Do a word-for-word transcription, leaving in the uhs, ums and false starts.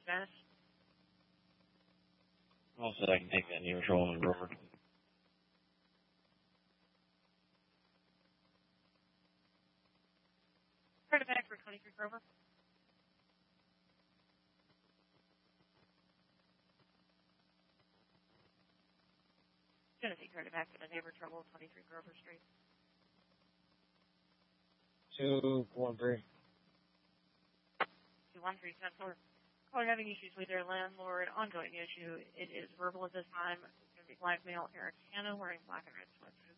status? Also, I can take that neutral and Grover. Turn it back for twenty-three Grover. Genesee, turn it back to the neighbor trouble, twenty-three Grover Street. Two, one, three. two one three Central. Caller having issues with their landlord. Ongoing issue. It is verbal at this time. It's going to be blackmail. Eric Hanna wearing black and red sweatsuit.